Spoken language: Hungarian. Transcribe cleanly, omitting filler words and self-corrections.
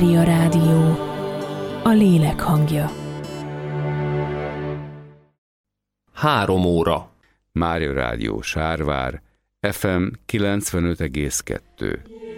Mária Rádió, a lélek hangja. 3 óra. Mária Rádió Sárvár, FM 95,2.